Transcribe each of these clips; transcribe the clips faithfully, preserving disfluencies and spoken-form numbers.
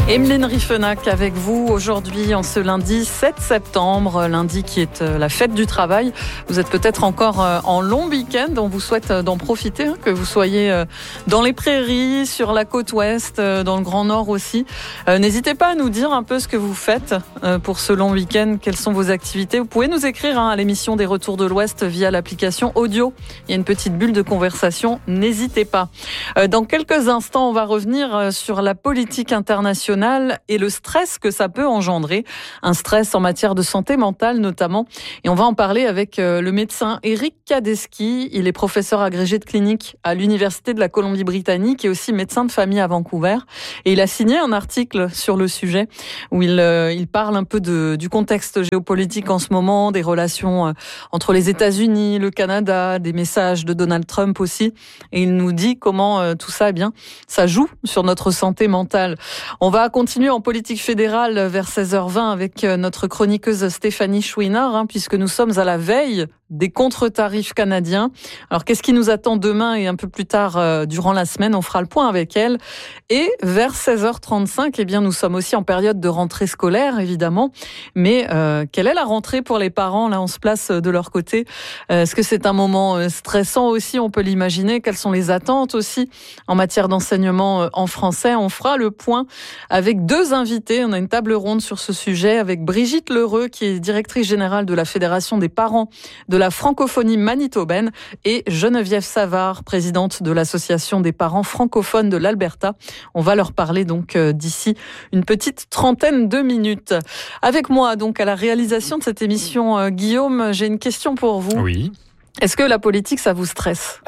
Emeline Riefenach avec vous aujourd'hui en ce lundi sept septembre, lundi qui est la fête du travail. Vous êtes peut-être encore en long week-end, on vous souhaite d'en profiter, hein, que vous soyez dans les prairies, sur la côte ouest, dans le Grand Nord aussi. Euh, n'hésitez pas à nous dire un peu ce que vous faites pour ce long week-end, quelles sont vos activités. Vous pouvez nous écrire hein, à l'émission des Retours de l'Ouest via l'application audio. Il y a une petite bulle de conversation, n'hésitez pas. Euh, dans quelques instants, on va revenir sur la politique internationale et le stress que ça peut engendrer, un stress en matière de santé mentale notamment. Et on va en parler avec le médecin Eric Kadeski. Il est professeur agrégé de clinique à l'Université de la Colombie-Britannique et aussi médecin de famille à Vancouver. Et il a signé un article sur le sujet où il, il parle un peu de, du contexte géopolitique en ce moment, des relations entre les États-Unis, le Canada, des messages de Donald Trump aussi. Et il nous dit comment tout ça, eh bien, ça joue sur notre santé mentale. On va continuer en politique fédérale vers seize heures vingt avec notre chroniqueuse Stéphanie Chouinard, hein, puisque nous sommes à la veille des contre-tarifs canadiens. Alors, qu'est-ce qui nous attend demain et un peu plus tard euh, durant la semaine? On fera le point avec elle. Et vers seize heures trente-cinq, eh bien, nous sommes aussi en période de rentrée scolaire, évidemment. Mais euh, quelle est la rentrée pour les parents? Là, on se place de leur côté. Euh, est-ce que c'est un moment stressant aussi? On peut l'imaginer. Quelles sont les attentes aussi en matière d'enseignement en français? On fera le point avec deux invités. On a une table ronde sur ce sujet avec Brigitte Lheureux, qui est directrice générale de la Fédération des parents de la francophonie manitobaine, et Geneviève Savard, présidente de l'Association des parents francophones de l'Alberta. On va leur parler donc euh, d'ici une petite trentaine de minutes. Avec moi donc à la réalisation de cette émission, euh, Guillaume, j'ai une question pour vous. Oui. Est-ce que la politique, ça vous stresse?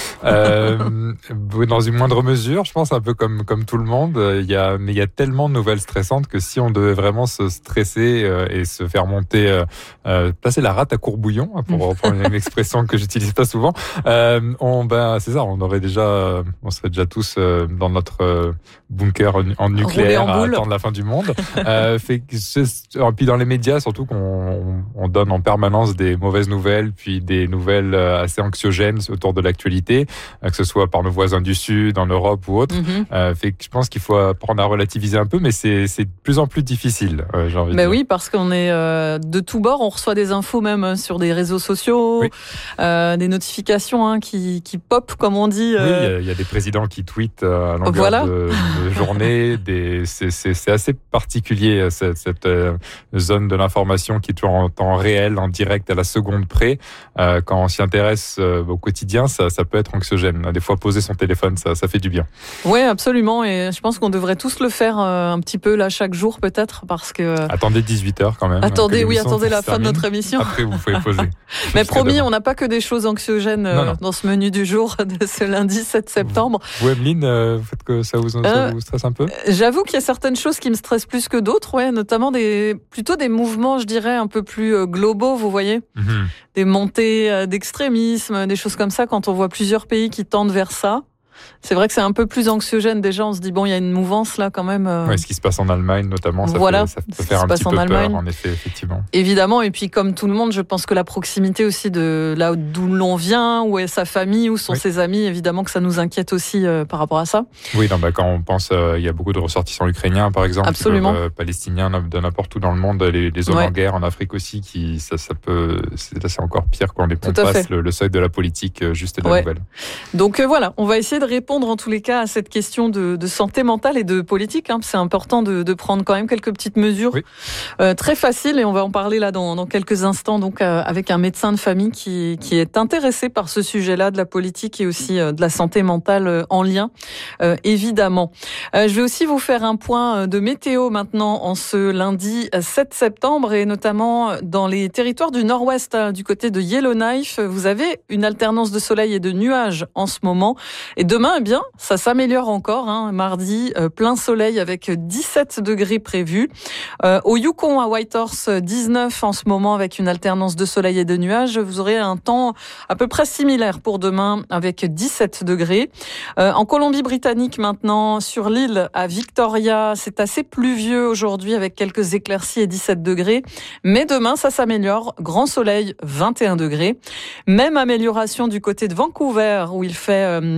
euh, Dans une moindre mesure, je pense, un peu comme comme tout le monde. Il y a, mais il y a tellement de nouvelles stressantes que si on devait vraiment se stresser euh, et se faire monter, euh, euh, passer la rate à courbouillon, pour reprendre une expression que j'utilise pas souvent, euh, on, ben c'est ça, on aurait déjà, on serait déjà tous euh, dans notre euh, bunker en, en nucléaire en à attendre la fin du monde. euh, fait que c'est, puis dans les médias, surtout qu'on on donne en permanence des mauvaises nouvelles, puis des nouvelles assez anxiogènes autour de l'actualité, que ce soit par nos voisins du Sud, en Europe ou autre. Mm-hmm. Euh, fait que je pense qu'il faut apprendre à relativiser un peu, mais c'est, c'est de plus en plus difficile, euh, j'ai envie ben de dire. Oui, parce qu'on est euh, de tous bords, on reçoit des infos même sur des réseaux sociaux, oui. euh, des notifications hein, qui, qui pop, comme on dit. Euh... Oui, il y, y a des présidents qui tweetent à longueur voilà. de, de journée. Des, c'est, c'est, c'est assez particulier, cette, cette euh, zone de l'information qui est en temps réel, en direct, à la seconde près. Euh, quand on s'y intéresse euh, au quotidien, ça, ça peut être anxiogène. Des fois, poser son téléphone, ça, ça fait du bien. Oui, absolument. Et je pense qu'on devrait tous le faire euh, un petit peu là chaque jour, peut-être, parce que. Attendez dix-huit heures quand même. Attendez, oui, attendez la fin de notre émission. Après, vous pouvez poser. Mais promis, demain. On n'a pas que des choses anxiogènes euh, non, non. dans ce menu du jour de ce lundi sept septembre. Vous, Emeline, euh, faites que ça vous, ça euh, vous stresse un peu? J'avoue qu'il y a certaines choses qui me stressent plus que d'autres, ouais, notamment des plutôt des mouvements, je dirais, un peu plus euh, globaux. Vous voyez, mm-hmm. des montées euh, d'extrémisme, des choses comme ça, quand on voit plusieurs pays qui tendent vers ça. C'est vrai que c'est un peu plus anxiogène déjà, on se dit bon, il y a une mouvance là quand même. Euh... Ouais, ce qui se passe en Allemagne notamment, ça voilà, peut, ça peut faire un petit peu peur en effet, effectivement. Évidemment, et puis comme tout le monde, je pense que la proximité aussi de là d'où l'on vient, où est sa famille, où sont oui. ses amis, évidemment que ça nous inquiète aussi euh, par rapport à ça. Oui, non, bah, quand on pense, euh, il y a beaucoup de ressortissants ukrainiens par exemple, absolument. Peuvent, euh, palestiniens de n'importe où dans le monde, les, les zones ouais. en guerre, en Afrique aussi, qui ça, ça peut, c'est, là c'est encore pire quand on passe le, le seuil de la politique euh, juste de la ouais. nouvelle. Donc euh, voilà, on va essayer de répondre en tous les cas à cette question de, de santé mentale et de politique. Hein. C'est important de, de prendre quand même quelques petites mesures oui. euh, très faciles, et on va en parler là dans, dans quelques instants, donc euh, avec un médecin de famille qui, qui est intéressé par ce sujet-là de la politique et aussi euh, de la santé mentale euh, en lien, euh, évidemment. Euh, je vais aussi vous faire un point de météo maintenant en ce lundi sept septembre, et notamment dans les territoires du nord-ouest, hein, du côté de Yellowknife. Vous avez une alternance de soleil et de nuages en ce moment, et demain, eh bien, ça s'améliore encore, hein. Mardi, euh, plein soleil avec dix-sept degrés prévus. Euh, au Yukon, à Whitehorse, dix-neuf en ce moment avec une alternance de soleil et de nuages. Vous aurez un temps à peu près similaire pour demain avec dix-sept degrés. Euh, en Colombie-Britannique maintenant, sur l'île à Victoria, c'est assez pluvieux aujourd'hui avec quelques éclaircies et dix-sept degrés. Mais demain, ça s'améliore. Grand soleil, vingt et un degrés. Même amélioration du côté de Vancouver où il fait euh, dix-huit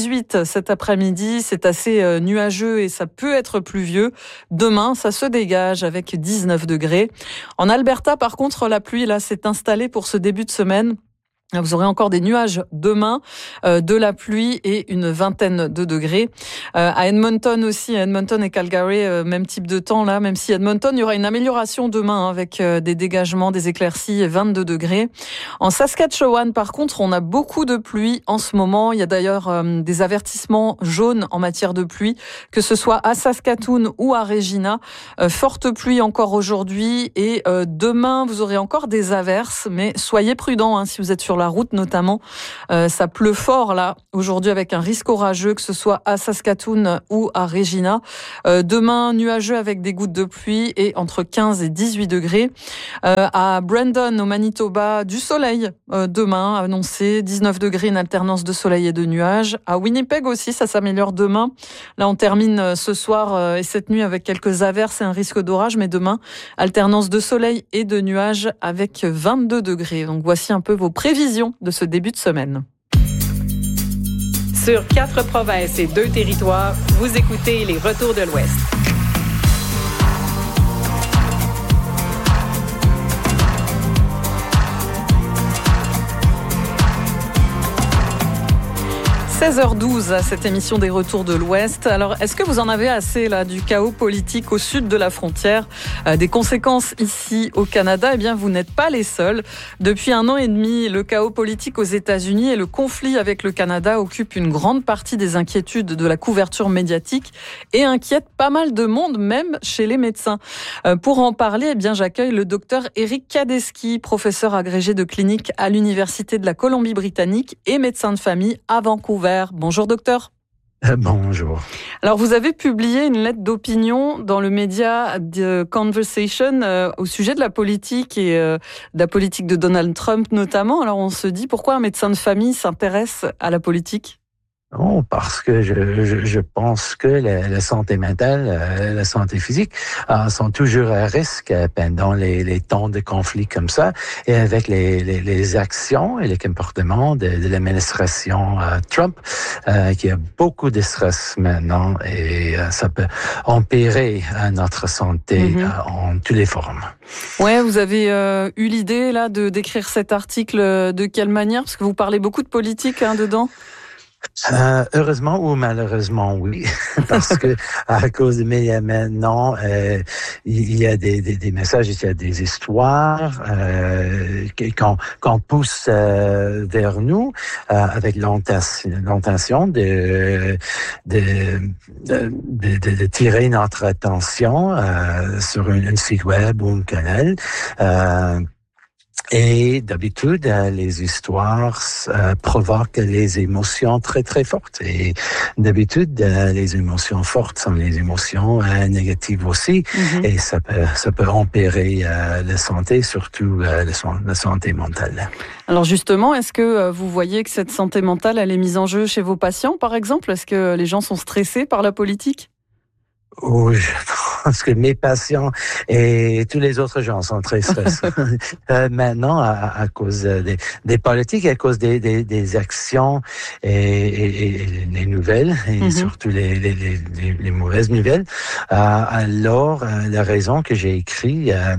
dix-huit cet après-midi. C'est assez euh, nuageux et ça peut être pluvieux. Demain, ça se dégage avec dix-neuf degrés. En Alberta, par contre, la pluie là s'est installée pour ce début de semaine. Vous aurez encore des nuages demain, euh, de la pluie et une vingtaine de degrés. Euh, à Edmonton aussi, à Edmonton et Calgary, euh, même type de temps là, même si Edmonton, il y aura une amélioration demain hein, avec euh, des dégagements, des éclaircies et vingt-deux degrés. En Saskatchewan, par contre, on a beaucoup de pluie en ce moment. Il y a d'ailleurs euh, des avertissements jaunes en matière de pluie, que ce soit à Saskatoon ou à Regina. Euh, forte pluie encore aujourd'hui et euh, demain, vous aurez encore des averses, mais soyez prudents hein, si vous êtes sur la route notamment. Euh, ça pleut fort là aujourd'hui avec un risque orageux que ce soit à Saskatoon ou à Regina. Euh, demain nuageux avec des gouttes de pluie et entre quinze et dix-huit degrés. Euh, à Brandon au Manitoba du soleil euh, demain annoncé dix-neuf degrés, une alternance de soleil et de nuages. À Winnipeg aussi ça s'améliore demain. Là on termine ce soir euh, et cette nuit avec quelques averses et un risque d'orage, mais demain alternance de soleil et de nuages avec vingt-deux degrés. Donc voici un peu vos prévisions de ce début de semaine. Sur quatre provinces et deux territoires, vous écoutez les Retours de l'Ouest. seize heures douze à cette émission des Retours de l'Ouest. Alors, est-ce que vous en avez assez là du chaos politique au sud de la frontière, euh, des conséquences ici au Canada? Eh bien, vous n'êtes pas les seuls. Depuis un an et demi, le chaos politique aux États-Unis et le conflit avec le Canada occupent une grande partie des inquiétudes de la couverture médiatique et inquiètent pas mal de monde, même chez les médecins. Euh, pour en parler, eh bien, j'accueille le docteur Eric Kadeski, professeur agrégé de clinique à l'Université de la Colombie-Britannique et médecin de famille à Vancouver. Bonjour docteur. Euh, bonjour. Alors vous avez publié une lettre d'opinion dans le média The Conversation euh, au sujet de la politique et euh, de la politique de Donald Trump notamment. Alors on se dit pourquoi un médecin de famille s'intéresse à la politique? Oh, parce que je, je, je pense que la, la santé mentale, euh, la santé physique euh, sont toujours à risque euh, pendant les, les temps de conflit comme ça, et avec les, les, les actions et les comportements de, de l'administration euh, Trump, euh, qui a beaucoup de stress maintenant, et euh, ça peut empirer euh, notre santé mm-hmm. euh, en toutes les formes. Ouais, vous avez euh, eu l'idée là de d'écrire cet article de quelle manière? Parce que vous parlez beaucoup de politique hein, dedans. Euh, heureusement ou malheureusement, oui, parce que à cause des médias maintenant, euh, il y a des, des, des messages, il y a des histoires euh, qu'on, qu'on pousse euh, vers nous euh, avec l'intention de de, de, de, de tirer notre attention euh, sur une, une site web ou un canal. Euh, Et d'habitude, les histoires euh, provoquent les émotions très, très fortes. Et d'habitude, euh, les émotions fortes sont les émotions euh, négatives aussi. Mm-hmm. Et ça peut, ça peut empirer euh, la santé, surtout euh, la, la santé mentale. Alors justement, est-ce que vous voyez que cette santé mentale, elle est mise en jeu chez vos patients, par exemple? Est-ce que les gens sont stressés par la politique? Oh, je pense que mes patients et tous les autres gens sont très stressés euh, maintenant à, à cause des, des politiques, à cause des, des, des actions et, et, et les nouvelles, et mm-hmm. surtout les, les, les, les mauvaises nouvelles. Euh, alors, euh, la raison que j'ai écrit euh,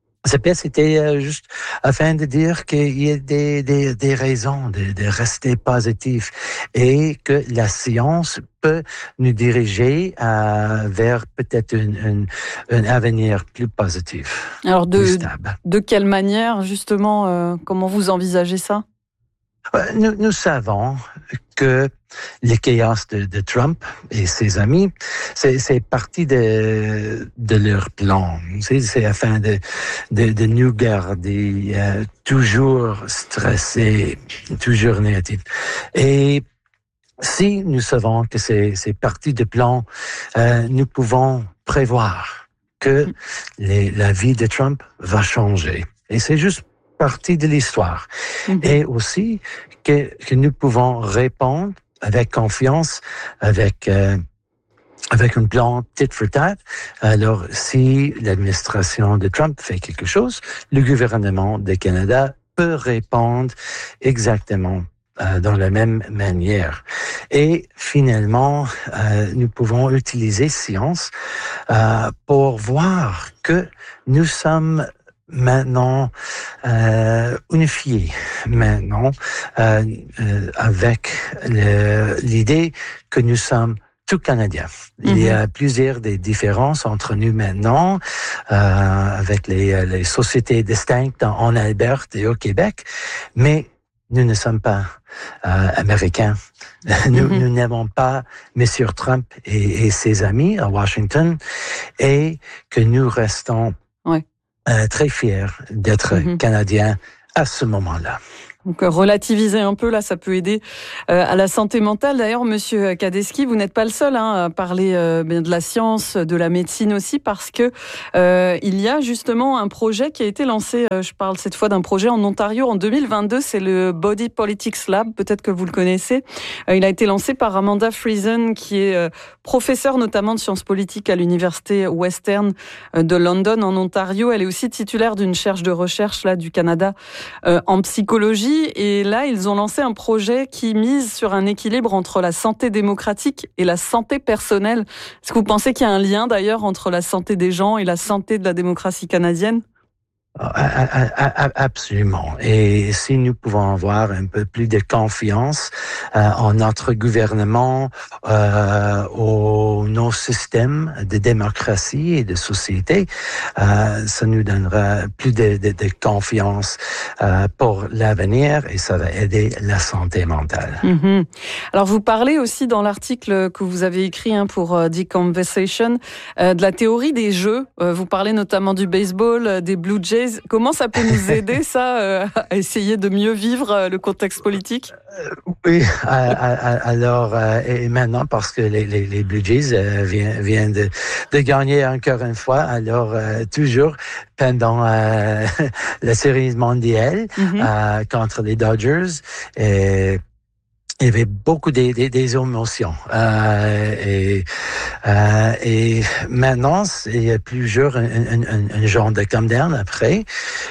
c'était juste afin de dire qu'il y a des, des, des raisons de, de rester positif et que la science peut nous diriger euh, vers peut-être une, une, un avenir plus positif. Alors de, plus stable. De quelle manière justement, euh, comment vous envisagez ça? Nous, nous savons que le chaos de, de Trump et ses amis, c'est, c'est partie de, de leur plan. C'est, c'est afin de, de, de nous garder euh, toujours stressés, toujours négatifs. Et si nous savons que c'est, c'est partie de plan, euh, nous pouvons prévoir que les, la vie de Trump va changer. Et c'est juste partie de l'histoire. Mm-hmm. Et aussi que, que nous pouvons répondre avec confiance, avec euh, avec un plan tit for tat. Alors, si l'administration de Trump fait quelque chose, le gouvernement du Canada peut répondre exactement euh, dans la même manière. Et finalement, euh, nous pouvons utiliser science euh, pour voir que nous sommes maintenant euh, unifiés, maintenant euh, euh, avec le, l'idée que nous sommes tout Canadiens. Il y a plusieurs des différences entre nous maintenant, euh, avec les, les sociétés distinctes en, en Alberta et au Québec, mais nous ne sommes pas euh, américains. Nous, mm-hmm. nous n'avons pas M. Trump et, et ses amis à Washington, et que nous restons ouais. euh, très fiers d'être mm-hmm. Canadiens à ce moment-là. Donc relativiser un peu, là, ça peut aider euh, à la santé mentale. D'ailleurs, Monsieur Kadeski, vous n'êtes pas le seul hein, à parler euh, bien de la science, de la médecine aussi, parce que euh, il y a justement un projet qui a été lancé. Euh, je parle cette fois d'un projet en Ontario en deux mille vingt-deux. C'est le Body Politics Lab. Peut-être que vous le connaissez. Euh, il a été lancé par Amanda Friesen, qui est euh, professeure notamment de sciences politiques à l'université Western de London en Ontario. Elle est aussi titulaire d'une chaire de recherche là du Canada euh, en psychologie. Et là, ils ont lancé un projet qui mise sur un équilibre entre la santé démocratique et la santé personnelle. Est-ce que vous pensez qu'il y a un lien d'ailleurs entre la santé des gens et la santé de la démocratie canadienne ? Absolument. Et si nous pouvons avoir un peu plus de confiance euh, en notre gouvernement, euh, au nos systèmes de démocratie et de société, euh, ça nous donnera plus de, de, de confiance euh, pour l'avenir, et ça va aider la santé mentale. Mm-hmm. Alors vous parlez aussi dans l'article que vous avez écrit hein, pour euh, The Conversation euh, de la théorie des jeux. Euh, vous parlez notamment du baseball, euh, des Blue Jays. Comment ça peut nous aider, ça, euh, à essayer de mieux vivre euh, le contexte politique ? euh, Oui, alors, euh, et maintenant, parce que les, les, les Blue Jays euh, viennent, viennent de, de gagner encore une fois, alors euh, toujours pendant euh, la série mondiale mm-hmm. euh, contre les Dodgers, et il y avait beaucoup des, des, des émotions. Euh, et, euh, et maintenant, il y a plusieurs un, un, un, un genre de come down après.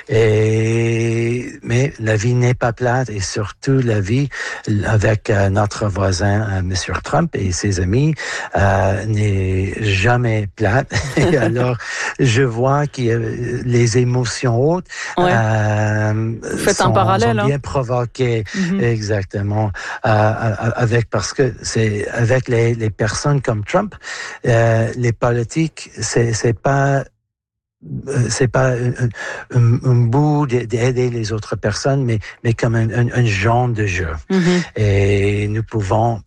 Et, mais la vie n'est pas plate, et surtout la vie avec euh, notre voisin, euh, M. Trump et ses amis, euh, n'est jamais plate. Et alors, je vois que les émotions hautes ouais. euh, Faites sont, un parallèle, sont bien hein. provoquées. Mm-hmm. Exactement. Euh, avec parce que c'est avec les, les personnes comme Trump, euh, les politiques, c'est c'est pas c'est pas un, un, un bout d'aider les autres personnes, mais mais comme un, un, un genre de jeu. Mm-hmm. Et nous pouvons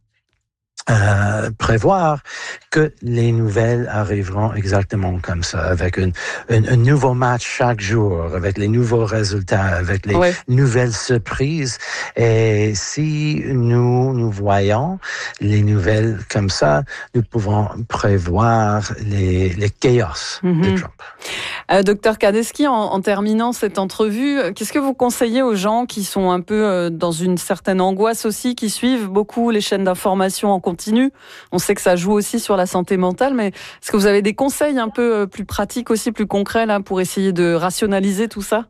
Euh, prévoir que les nouvelles arriveront exactement comme ça, avec une, une, un nouveau match chaque jour, avec les nouveaux résultats, avec les ouais. nouvelles surprises. Et si nous nous voyons les nouvelles comme ça, nous pouvons prévoir les, les chaos mm-hmm. de Trump. Euh, Docteur Kadeski, en, en terminant cette entrevue, qu'est-ce que vous conseillez aux gens qui sont un peu euh, dans une certaine angoisse aussi, qui suivent beaucoup les chaînes d'information en continu? On sait que ça joue aussi sur la santé mentale, mais est-ce que vous avez des conseils un peu plus pratiques aussi, plus concrets là, pour essayer de rationaliser tout ça?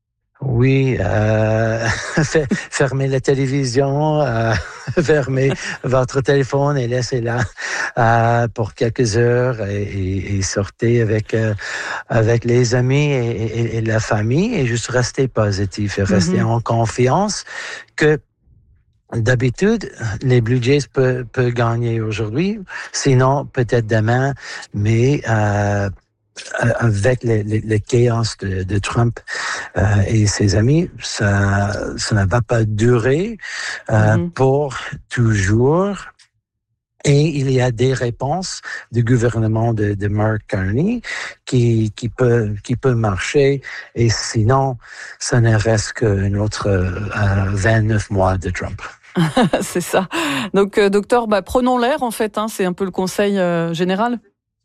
Oui, euh, fermez la télévision, euh, fermez votre téléphone et laissez-la euh, pour quelques heures, et, et, et sortez avec euh, avec les amis et, et, et la famille, et juste restez positif et restez mm-hmm. en confiance que d'habitude, les Blue Jays peuvent, peuvent gagner aujourd'hui, sinon peut-être demain, mais euh, avec le, le, le chaos de, de Trump euh, et ses amis, ça, ça ne va pas durer euh, mm-hmm. pour toujours. Et il y a des réponses du gouvernement de, de Mark Carney qui, qui peut, qui peut marcher. Et sinon, ça ne reste qu'un autre euh, vingt-neuf mois de Trump. C'est ça. Donc, euh, docteur, bah, prenons l'air, en fait. Hein, c'est un peu le conseil euh, général.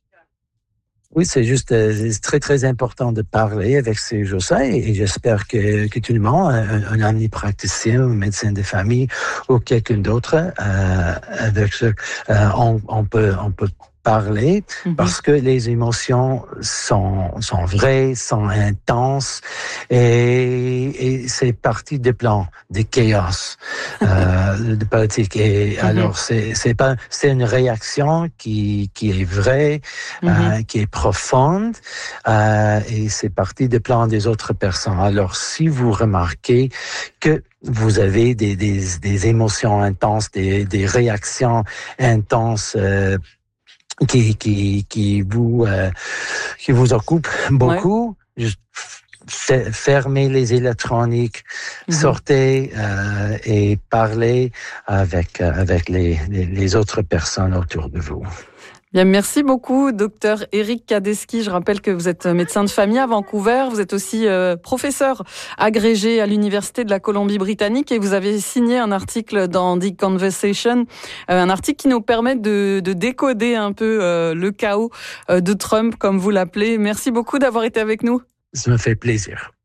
Oui, c'est juste euh, c'est très, très important de parler avec ces gens-là, et, et j'espère que, que tout le monde, un, un ami praticien, un médecin de famille ou quelqu'un d'autre, euh, avec ce, euh, on, on peut, on peut parler Mm-hmm. parce que les émotions sont, sont vraies, sont intenses et, et c'est partie des plans, des chaos euh, de politique. Et mm-hmm. alors, c'est, c'est pas, c'est une réaction qui, qui est vraie, mm-hmm. euh, qui est profonde euh, et c'est partie des plans des autres personnes. Alors, si vous remarquez que vous avez des, des, des émotions intenses, des, des réactions intenses euh, qui, qui, qui vous, euh, qui vous occupent beaucoup, ouais. Juste fermez les électroniques, mmh. sortez euh, et parlez avec, avec les, les, les autres personnes autour de vous. Bien, merci beaucoup, docteur Éric Kadeski. Je rappelle que vous êtes médecin de famille à Vancouver. Vous êtes aussi euh, professeur agrégé à l'Université de la Colombie-Britannique et vous avez signé un article dans The Conversation, euh, un article qui nous permet de, de décoder un peu euh, le chaos euh, de Trump, comme vous l'appelez. Merci beaucoup d'avoir été avec nous. Ça me fait plaisir.